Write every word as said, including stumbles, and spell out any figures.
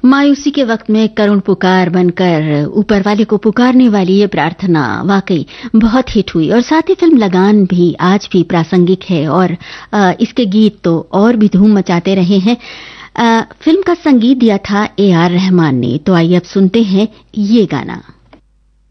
मायूसी के वक्त में करुण पुकार बनकर ऊपर वाले को पुकारने वाली ये प्रार्थना वाकई बहुत हिट हुई और साथ ही फिल्म लगान भी आज भी प्रासंगिक है और इसके गीत तो और भी धूम मचाते रहे हैं। फिल्म का संगीत दिया था ए आर रहमान ने। तो आइए अब सुनते हैं ये गाना।